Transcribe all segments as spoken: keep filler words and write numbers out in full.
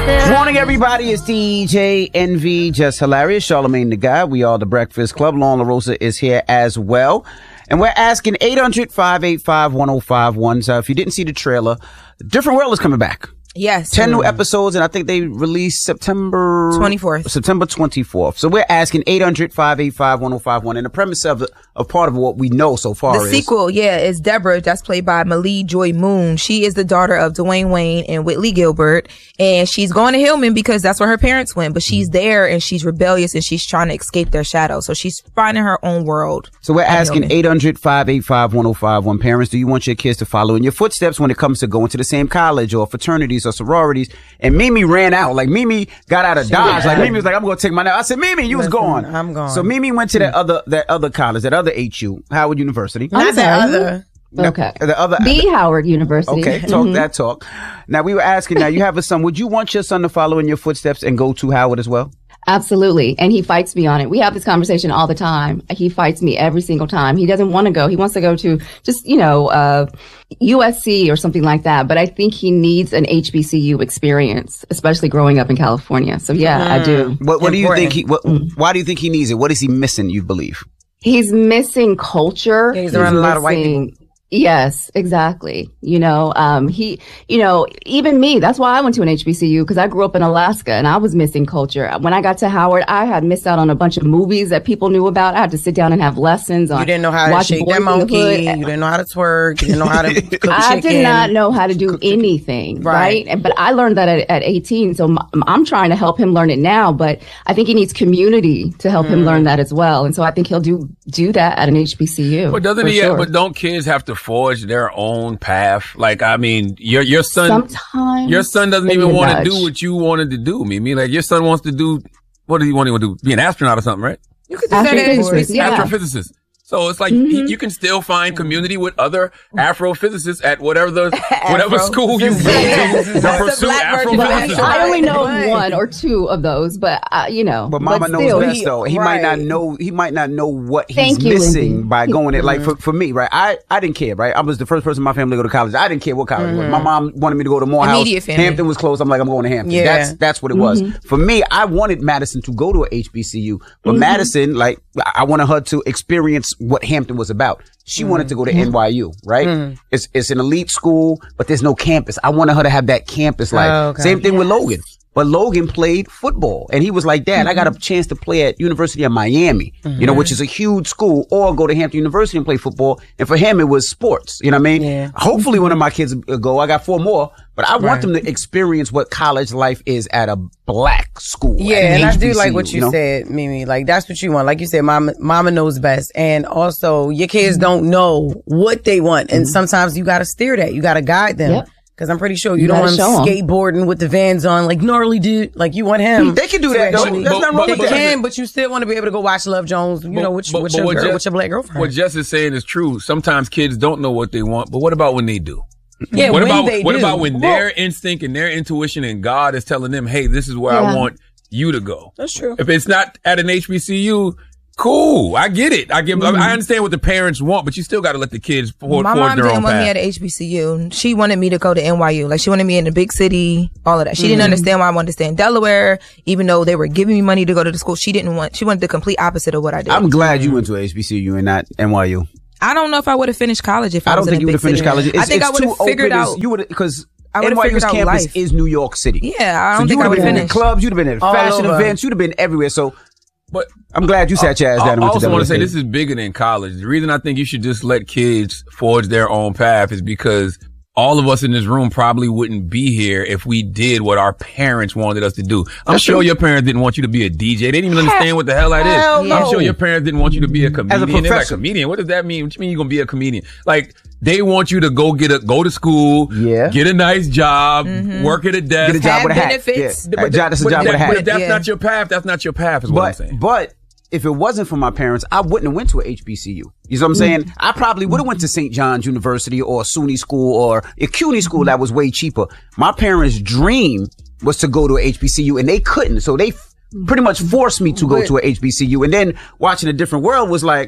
Morning, everybody. It's D J Envy, Just Hilarious, Charlamagne the Guy. We are the Breakfast Club. Lauren LaRosa is here as well. And we're asking eight hundred, five eight five, one oh five one. So if you didn't see the trailer, Different World is coming back. Yes. ten new episodes, and I think they released September twenty-fourth. September twenty-fourth. So we're asking eight hundred, five eight five, one oh five one. And the premise of, of part of what we know so far the is... The sequel, yeah, is Deborah. That's played by Malee Joy Moon. She is the daughter of Dwayne Wayne and Whitley Gilbert. And she's going to Hillman because that's where her parents went. But she's there and she's rebellious and she's trying to escape their shadow. So she's finding her own world. So we're asking Hillman. eight hundred, five eight five, one oh five one. Parents, do you want your kids to follow in your footsteps when it comes to going to the same college or fraternities or sororities? And Mimi ran out. Like, Mimi got out of Dodge. Like, Mimi was like, I'm going to take my name. I said, Mimi, you was Listen, gone. I'm gone. So Mimi went to that other that other college, that other H U, Howard University. Not that other. Okay. The other B. Howard University. Okay, talk Mm-hmm. that talk. Now, we were asking, now, you have a son. Would you want your son to follow in your footsteps and go to Howard as well? Absolutely. And he fights me on it. We have this conversation all the time. He fights me every single time. He doesn't want to go. He wants to go to just, you know, uh, U S C or something like that. But I think he needs an H B C U experience, especially growing up in California. So yeah, mm. I do. What, what do you think he, what, mm. why do you think he needs it? What is he missing, you believe? He's missing culture. Yeah, he's around he's a lot of white people. Yes, exactly. You know, um, he, you know, even me, that's why I went to an H B C U because I grew up in Alaska and I was missing culture. When I got to Howard, I had missed out on a bunch of movies that people knew about. I had to sit down and have lessons on. You didn't know how to shake that monkey. You didn't know how to twerk. You didn't know how to cook chicken. I did not know how to do anything, right? right? But I learned that at, at eighteen. So I'm trying to help him learn it now, but I think he needs community to help mm. him learn that as well. And so I think he'll do, do that at an H B C U. But doesn't he, sure. but don't kids have to forge their own path? Like, I mean, your your son, Sometimes your son doesn't even want to do what you wanted to do. I mean, like, your son wants to do, what does he want to do? Be an astronaut or something, right? You could do that at H B C U. Yeah. Astrophysicist. So it's like, Mm-hmm. you can still find community with other Afrophysicists at whatever the whatever school you go to to pursue Afrophysicism. I only know one or two of those, but uh, you know. But Mama but knows still, best, he, though. He right. might not know. He might not know what he's Thank you, missing Lindsay. by going it. Like Mm-hmm. for for me, right? I I didn't care, right? I was the first person in my family to go to college. I didn't care what college Mm-hmm. it was. My mom wanted me to go to Morehouse. Immediate family. Hampton was closed. I'm like, I'm going to Hampton. Yeah. That's that's what it was. Mm-hmm. For me, I wanted Madison to go to a H B C U, but Mm-hmm. Madison, like, I wanted her to experience what Hampton was about. She wanted to go to N Y U, right? Mm. It's it's an elite school, but there's no campus. I wanted her to have that campus life. Oh, okay. Same thing with Logan. But Logan played football, and he was like, Dad, mm-hmm. I got a chance to play at University of Miami, mm-hmm. you know, which is a huge school, or go to Hampton University and play football. And for him, it was sports. You know what I mean? Yeah. Hopefully one of my kids will go. I got four more, but I want Right. them to experience what college life is at a black school. Yeah, at and I H B C U, do like what you, you know? said, Mimi. Like, that's what you want. Like you said, mama, mama knows best. And also, your kids don't know what they want. And Mm-hmm. sometimes you got to steer that. You got to guide them. Yep. Because I'm pretty sure you, You don't want gotta him show 'em. skateboarding with the Vans on, like gnarly dude. Like, you want him. They can do that, to though. actually- That's not wrong They with that. can, but you still want to be able to go watch Love Jones, you know, with, But- with, but your what girl, Jess- with your black girlfriend. What Jess is saying is true. Sometimes kids don't know what they want, but what about when they do? yeah, What when about they what do. about when Well, their instinct and their intuition and God is telling them, hey, this is where I Yeah. want you to go? That's true. If it's not at an H B C U, cool. I get it. I give. Mm-hmm. I understand what the parents want, but you still got to let the kids forge, My forge mom their didn't own want me path. at a H B C U. She wanted me to go to N Y U. Like, she wanted me in the big city, all of that. She didn't understand why I wanted to stay in Delaware, even though they were giving me money to go to the school. She didn't want, she wanted the complete opposite of what I did. I'm glad you went to H B C U and not N Y U. I don't know if I would have finished college if I, I don't was think in you a would big have finished city. college. It's, I think it's I would have too figured open. out. You would because I would've N Y U's figured out campus life. is New York City. Yeah, I don't so think you I would would have have been in finished. clubs. You'd have been at All fashion over. events. You'd have been everywhere. So But I'm glad you sat your ass down and I went to also W want to say S A. this is bigger than college. The reason I think you should just let kids forge their own path is because all of us in this room probably wouldn't be here if we did what our parents wanted us to do. I'm That's sure true. your parents didn't want you to be a D J. They didn't even understand what the hell that is. Hell I'm no. sure your parents didn't want you to be a comedian. As a They're like, professor. comedian? What does that mean? What you mean you're going to be a comedian? Like, they want you to go get a, go to school, Yeah. get a nice job, work at a desk. Get a job Have with a hat. benefits. Yeah. A job, that's a But job if with a that- but if hat. that's Yeah. not your path, that's not your path is what I'm But saying. but if it wasn't for my parents, I wouldn't have went to a H B C U. You know what I'm saying? I probably would have went to Saint John's University or SUNY School or a CUNY school that was way cheaper. My parents' dream was to go to a H B C U and they couldn't. So they f- pretty much forced me to go to a H B C U. And then watching A Different World was like,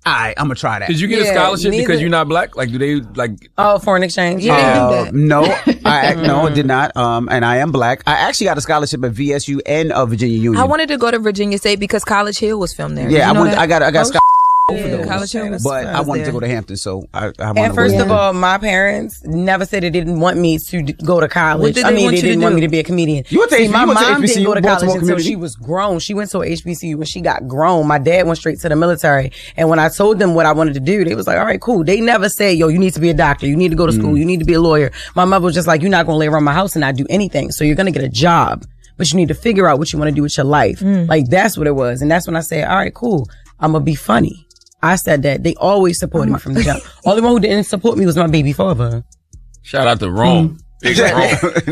All right, I'm gonna try that. Did you get Yeah, a scholarship neither- because you're not black? Like, do they like? Oh, foreign exchange. Yeah, Uh, they do that. no, I no, I did not. Um, and I am black. I actually got a scholarship at V S U and uh, Virginia Union. I wanted to go to Virginia State because College Hill was filmed there. Did yeah, you I know went. that? I got. I got. Oh, scholarship Yeah, for those. College Hill was- But I was wanted to there. go to Hampton, so I. I wanted And to first go of there. all, my parents never said they didn't want me to d- go to college. What did I they mean, want they you to didn't want do? me to be a comedian. You went to See, H B C my you went to mom H B C didn't go to Baltimore college until Community? she was grown. She went to H B C U when she got grown. My dad went straight to the military. And when I told them what I wanted to do, they was like, all right, cool. They never said, yo, you need to be a doctor. You need to go to school. You need to be a lawyer. My mother was just like, you're not going to lay around my house and not do anything. So you're going to get a job, but you need to figure out what you want to do with your life. Like, that's what it was. And that's when I said, all right, cool. I'm going to be funny. I said that. They always supported me from the jump. Only one who didn't support me was my baby father. Shout out to Rome. Big Rome.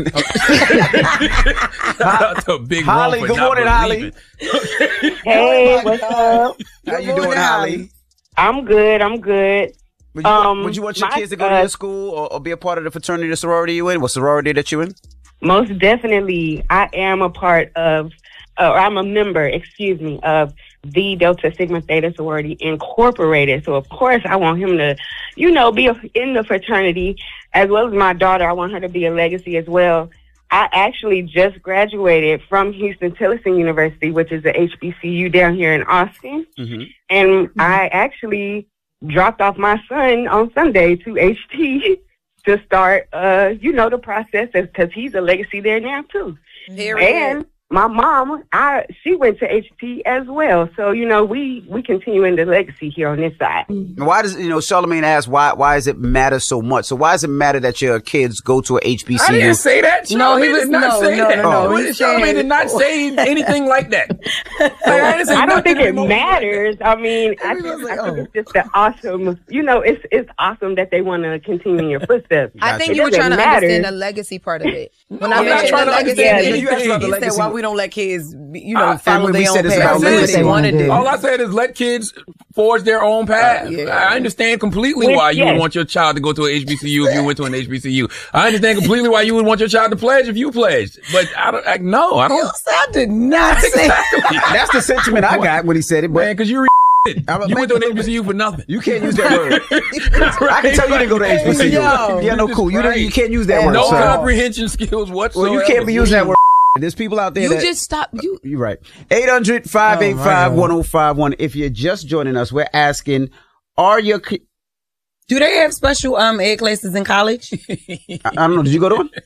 Shout out to Big Holly, Rome for good not morning, Holly. believing. Hey, what's up? How you doing, Holly? I'm good. I'm good. Would you, Um, would you want your my, kids to go to uh, your school or, or be a part of the fraternity or sorority you in? What sorority that you in? Most definitely, I am a part of, uh, or I'm a member, excuse me, of the Delta Sigma Theta Sorority Incorporated. So, of course, I want him to, you know, be a, in the fraternity, as well as my daughter. I want her to be a legacy as well. I actually just graduated from Houston Tillotson University, which is the H B C U down here in Austin. Mm-hmm. And I actually dropped off my son on Sunday to H T to start, uh, you know, the process, because he's a legacy there now, too. And my mom, I she went to H T as well. So, you know, we, we continuing the legacy here on this side. Why does, you know, Charlamagne asked, why why does it matter so much? So why does it matter that your kids go to a H B C U? I didn't say that. No, he Charlamagne was- did not no, say no, that. no, no. What He did Charlamagne said- did not say anything like that. Like, I, didn't say I don't nothing think it remotely like that. matters. I mean, I, Everyone's just, like, I think oh. it's just the awesome, you know, it's it's awesome that they want to continue in your footsteps. I think It you were doesn't trying to matter. understand the legacy part of it. When I I'm not mentioned trying the to legacy, understand Yeah, You anything. asked about the He legacy. said, Why we don't let kids, be- you know, Uh, follow and we their said own it's path. about Do what legacy. they want to do. All I said is let kids forge their own path. Uh, yeah. I understand completely Which, why you would yes. want your child to go to an H B C U if you went to an H B C U. I understand completely why you would want your child to pledge if you pledged. But I don't, I, no, I don't. I did not say Exactly. That's the sentiment I got when he said it, Man, but because you're I'm a- you went to an H B C U for nothing. you can't use that word. I can tell you didn't go to H B C U. Yo. Yeah, no, cool. You, don't- you can't use that word. No sir. comprehension skills whatsoever. Well, you can't be using that word. There's people out there you that... just stop. You You're right. eight hundred, five eight five, one oh five one. If you're just joining us, we're asking, are your... ki- Do they have special um ed classes in college? I, I don't know. Did you go to one?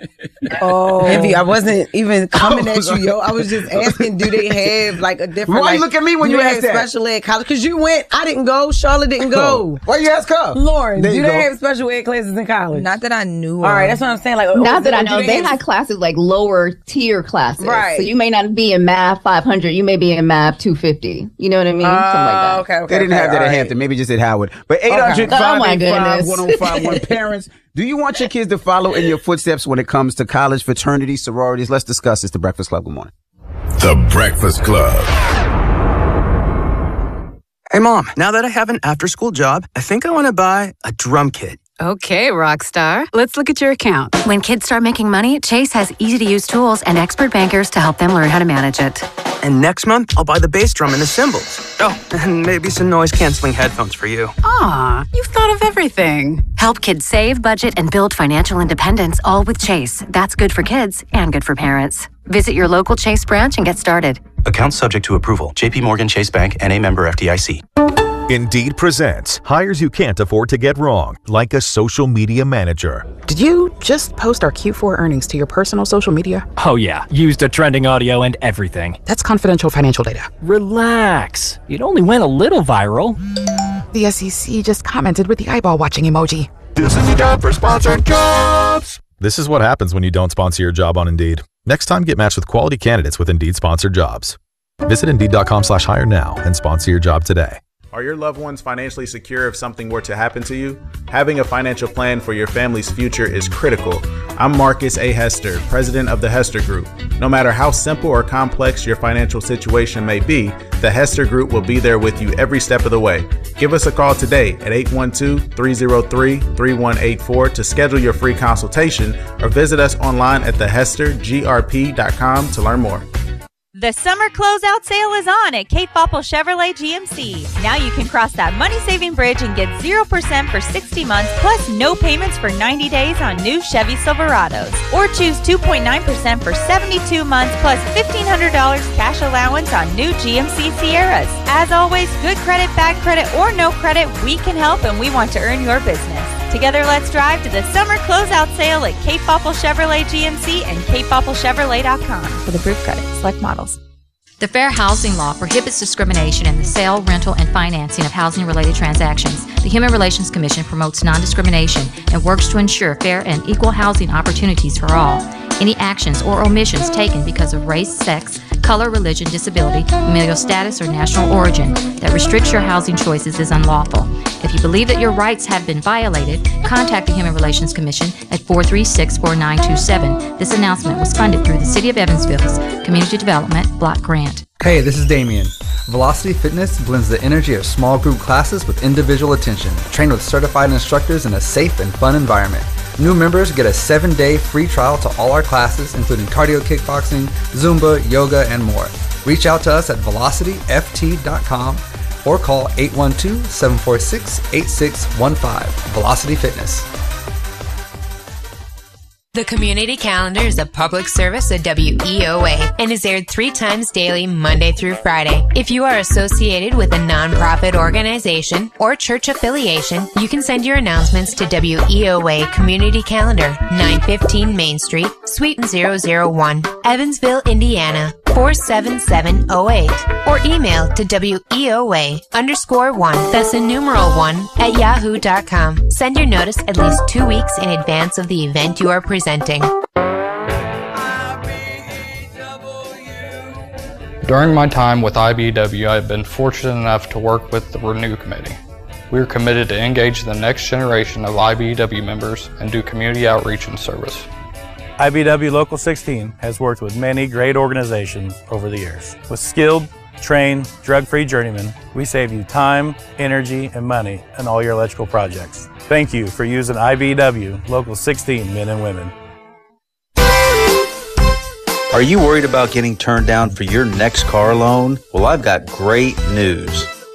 Oh, Envy, I wasn't even coming at you, yo. I was just asking, do they have like a different? Why you like, look at me when do you they ask have that? special ed college? Because you went, I didn't go. Charlotte didn't go. Why you ask her? Lauren, There do you they go. have special ed classes in college? not that I knew. All right, that's what I'm saying. Like, Not that I or know. do They have- had classes like lower tier classes. Right. So you may not be in math five hundred. You may be in math two fifty. You know what I mean? Something like that. Oh, okay, okay. They didn't okay, have that all at right. Hampton. Maybe just at Howard. But eight hundred, Oh, five my eight five, goodness. one oh five one. Parents, do you want your kids to follow in your footsteps when it comes to college, fraternities, sororities? Let's discuss this. The Breakfast Club. Good morning. The Breakfast Club. Hey, Mom, now that I have an after-school job, I think I want to buy a drum kit. Okay, rock star. Let's look at your account. When kids start making money, Chase has easy-to-use tools and expert bankers to help them learn how to manage it. And next month, I'll buy the bass drum and the cymbals. Oh, and maybe some noise-canceling headphones for you. Aw, you've thought of everything. Help kids save, budget, and build financial independence, all with Chase. That's good for kids and good for parents. Visit your local Chase branch and get started. Account subject to approval. J P Morgan Chase Bank, N A member F D I C. Indeed presents hires you can't afford to get wrong, like a social media manager. Did you just post our Q four earnings to your personal social media? Oh yeah, used a trending audio and everything. That's confidential financial data. Relax. It only went a little viral. The S E C just commented with the eyeball watching emoji. This is your job for sponsored jobs. This is what happens when you don't sponsor your job on Indeed. Next time, get matched with quality candidates with Indeed sponsored jobs. Visit Indeed.com slash hire now and sponsor your job today. Are your loved ones financially secure if something were to happen to you? Having a financial plan for your family's future is critical. I'm Marcus A. Hester, president of the Hester Group. No matter how simple or complex your financial situation may be, the Hester Group will be there with you every step of the way. Give us a call today at eight one two, three oh three, three one eight four to schedule your free consultation or visit us online at the hester g r p dot com to learn more. The summer closeout sale is on at Cape Popple Chevrolet G M C. Now you can cross that money-saving bridge and get zero percent for sixty months plus no payments for ninety days on new Chevy Silverados. Or choose two point nine percent for seventy-two months plus fifteen hundred dollars cash allowance on new G M C Sierras. As always, good credit, bad credit, or no credit, we can help and we want to earn your business. Together, let's drive to the summer closeout sale at Cape Popple Chevrolet G M C and cape popple chevrolet dot com. For the approved credit, select models. The Fair Housing Law prohibits discrimination in the sale, rental, and financing of housing-related transactions. The Human Relations Commission promotes non-discrimination and works to ensure fair and equal housing opportunities for all. Any actions or omissions taken because of race, sex, color, religion, disability, familial status, or national origin that restricts your housing choices is unlawful. If you believe that your rights have been violated, contact the Human Relations Commission at four three six, four nine two seven. This announcement was funded through the City of Evansville's Community Development Block Grant. Hey, this is Damien. Velocity Fitness blends the energy of small group classes with individual attention, trained with certified instructors in a safe and fun environment. New members get a seven-day free trial to all our classes, including cardio kickboxing, Zumba, yoga, and more. Reach out to us at velocity f t dot com or call eight one two, seven four six, eight six one five. Velocity Fitness. The Community Calendar is a public service of W E O A and is aired three times daily, Monday through Friday. If you are associated with a nonprofit organization or church affiliation, you can send your announcements to W E O A Community Calendar, nine fifteen Main Street, Suite zero zero one, Evansville, Indiana, four seven seven oh eight, or email to W E O A underscore one, that's the numeral one, at yahoo dot com. Send your notice at least two weeks in advance of the event you are presenting. During my time with I B E W, I have been fortunate enough to work with the Renew Committee. We are committed to engage the next generation of I B E W members and do community outreach and service. I B E W Local sixteen has worked with many great organizations over the years. With skilled, trained, drug-free journeymen, we save you time, energy, and money in all your electrical projects. Thank you for using I B E W Local sixteen men and women. Are you worried about getting turned down for your next car loan? Well, I've got great news.